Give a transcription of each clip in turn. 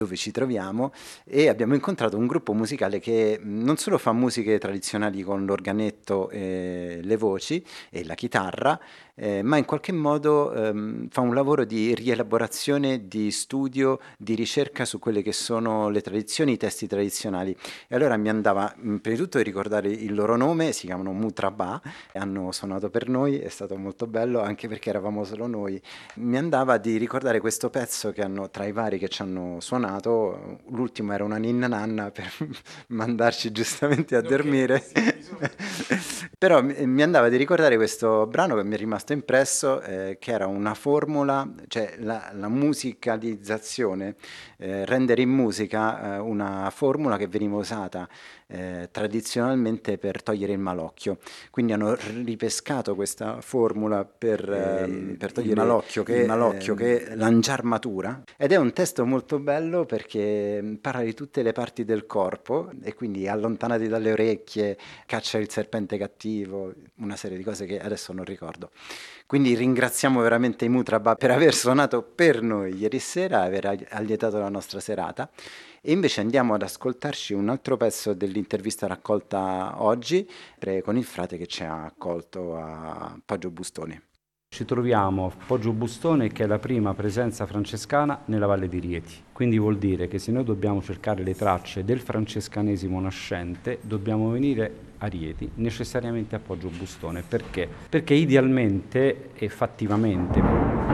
dove ci troviamo, e abbiamo incontrato un gruppo musicale che non solo fa musiche tradizionali con l'organetto e le voci e la chitarra, ma in qualche modo fa un lavoro di rielaborazione, di studio, di ricerca su quelle che sono le tradizioni, i testi tradizionali. E allora mi andava prima di tutto di ricordare il loro nome, si chiamano Mutraba, hanno suonato per noi, è stato molto bello anche perché eravamo solo noi. Mi andava di ricordare questo pezzo che hanno, tra i vari che ci hanno suonato, l'ultimo era una ninna nanna per mandarci giustamente a dormire. Però mi andava di ricordare questo brano che mi è rimasto impresso, che era una formula, cioè la musicalizzazione, rendere in musica una formula che veniva usata tradizionalmente per togliere il malocchio. Quindi hanno ripescato questa formula per togliere il malocchio che è l'angiarmatura, ed è un testo molto bello perché parla di tutte le parti del corpo e quindi allontanati dalle orecchie, caccia il serpente cattivo, una serie di cose che adesso non ricordo. Quindi ringraziamo veramente i Mutraba per aver suonato per noi ieri sera, aver allietato la nostra serata. E invece andiamo ad ascoltarci un altro pezzo dell'intervista raccolta oggi con il frate che ci ha accolto a Poggio Bustone. Ci troviamo a Poggio Bustone, che è la prima presenza francescana nella Valle di Rieti. Quindi vuol dire che se noi dobbiamo cercare le tracce del francescanesimo nascente, dobbiamo venire a Rieti, necessariamente a Poggio Bustone. Perché? Perché idealmente e fattivamente,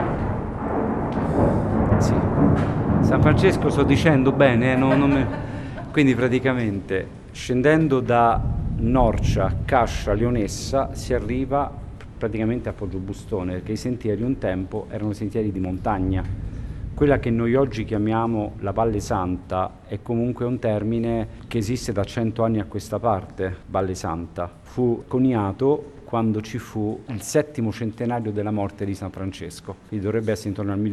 sì, San Francesco sto dicendo bene, quindi praticamente scendendo da Norcia, Cascia, Leonessa si arriva praticamente a Poggio Bustone, perché i sentieri un tempo erano sentieri di montagna. Quella che noi oggi chiamiamo la Valle Santa è comunque un termine che esiste da 100 anni a questa parte. Valle Santa fu coniato quando ci fu il 7° centenario della morte di San Francesco, quindi dovrebbe essere intorno al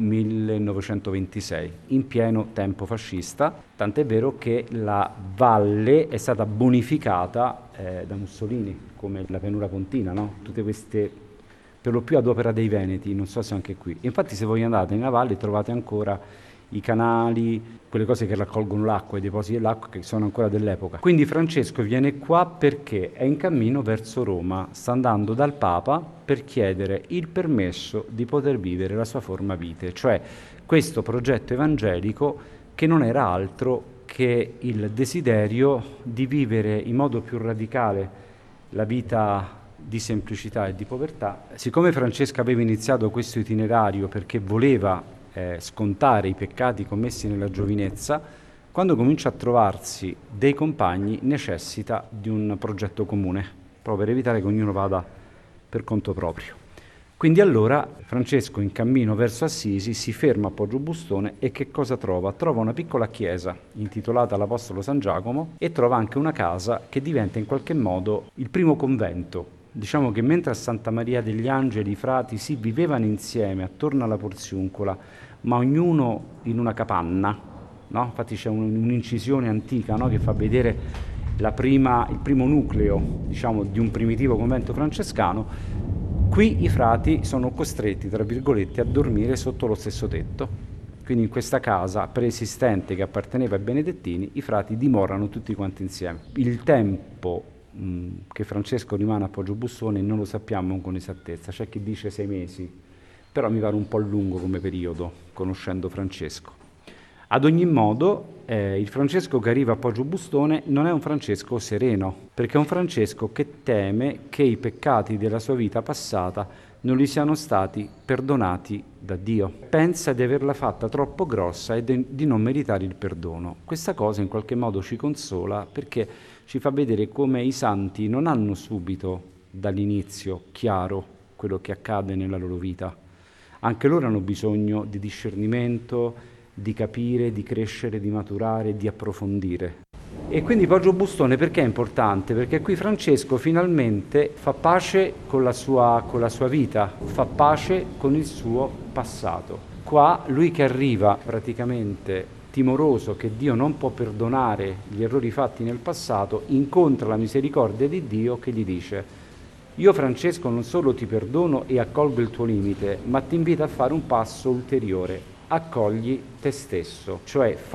1926, in pieno tempo fascista, tant'è vero che la valle è stata bonificata da Mussolini, come la pianura pontina, no? Tutte queste, per lo più ad opera dei Veneti, non so se anche qui. Infatti se voi andate nella valle trovate ancora i canali, quelle cose che raccolgono l'acqua, i depositi dell'acqua che sono ancora dell'epoca. Quindi Francesco viene qua perché è in cammino verso Roma, sta andando dal Papa per chiedere il permesso di poter vivere la sua forma vitae, cioè questo progetto evangelico che non era altro che il desiderio di vivere in modo più radicale la vita di semplicità e di povertà. Siccome Francesco aveva iniziato questo itinerario perché voleva scontare i peccati commessi nella giovinezza, quando comincia a trovarsi dei compagni necessita di un progetto comune, proprio per evitare che ognuno vada per conto proprio. Quindi allora Francesco, in cammino verso Assisi, si ferma a Poggio Bustone e che cosa trova? Trova una piccola chiesa intitolata all'Apostolo San Giacomo e trova anche una casa che diventa in qualche modo il primo convento. Diciamo che mentre a Santa Maria degli Angeli i frati si vivevano insieme attorno alla Porziuncola, ma ognuno in una capanna, no? Infatti c'è un'incisione antica, no? Che fa vedere il primo nucleo, diciamo, di un primitivo convento francescano. Qui i frati sono costretti, tra virgolette, a dormire sotto lo stesso tetto. Quindi in questa casa preesistente che apparteneva ai benedettini, i frati dimorano tutti quanti insieme. Il tempo che Francesco rimane a Poggio Bustone non lo sappiamo con esattezza, c'è chi dice 6 mesi, però mi pare un po' lungo come periodo, conoscendo Francesco. Ad ogni modo, il Francesco che arriva a Poggio Bustone non è un Francesco sereno, perché è un Francesco che teme che i peccati della sua vita passata non gli siano stati perdonati da Dio. Pensa di averla fatta troppo grossa e di non meritare il perdono. Questa cosa in qualche modo ci consola perché ci fa vedere come i santi non hanno subito dall'inizio chiaro quello che accade nella loro vita. Anche loro hanno bisogno di discernimento, di capire, di crescere, di maturare, di approfondire. E quindi Poggio Bustone perché è importante? Perché qui Francesco finalmente fa pace con la sua vita, fa pace con il suo passato. Qua lui che arriva praticamente timoroso che Dio non può perdonare gli errori fatti nel passato, incontra la misericordia di Dio che gli dice: io Francesco non solo ti perdono e accolgo il tuo limite, ma ti invito a fare un passo ulteriore. accogli te stesso, cioè